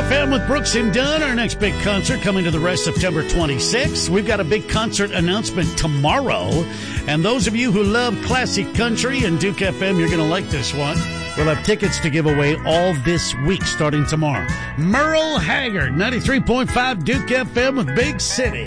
FM with Brooks and Dunn. Our next big concert coming to the Rest September 26th. We've got a big concert announcement tomorrow. And those of you who love classic country and Duke FM, you're going to like this one. We'll have tickets to give away all this week starting tomorrow. Merle Haggard, 93.5 Duke FM with Big City.